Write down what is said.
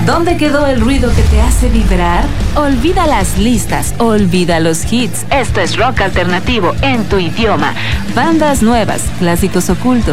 ¿Dónde quedó el ruido que te hace vibrar? Olvida las listas, olvida los hits. Esto es rock alternativo en tu idioma. Bandas nuevas, clásicos ocultos.